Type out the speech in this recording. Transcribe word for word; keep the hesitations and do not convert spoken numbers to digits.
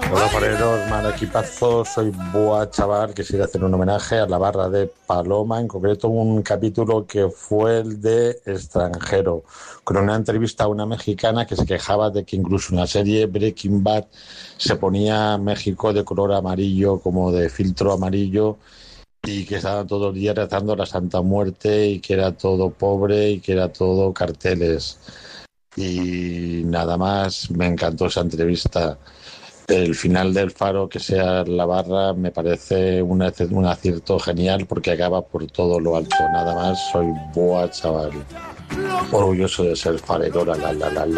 Hola fareros, man, equipazo, soy Boa Chaval, quisiera hacer un homenaje a la barra de Paloma, en concreto un capítulo que fue el de Extranjero, con una entrevista a una mexicana que se quejaba de que incluso en la serie Breaking Bad se ponía México de color amarillo, como de filtro amarillo, y que estaban todos los días rezando a la Santa Muerte y que era todo pobre y que era todo carteles. Y nada más, me encantó esa entrevista. El final del Faro, que sea la barra, me parece un, ace- un acierto genial porque acaba por todo lo alto. Nada más, soy Boa Chaval. Orgulloso de ser farero, la la la la. la.